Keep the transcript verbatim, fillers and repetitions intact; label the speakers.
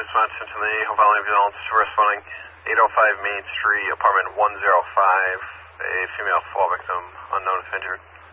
Speaker 1: response to the Havana ambulance responding eight oh five Main Street, apartment one oh five, a female fall victim, unknown if injured.